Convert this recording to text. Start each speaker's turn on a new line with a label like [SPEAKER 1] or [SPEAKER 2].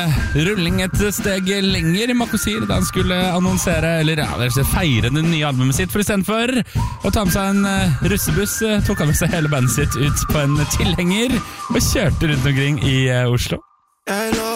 [SPEAKER 1] rulling et steg lenger i Makosir da han skulle annonsere, eller feire det nye albumet sitt, for i stedet for å ta med seg en russebuss, tok han med seg hele bandet sitt ut på en tilhenger og kjørte rundt omkring i Oslo.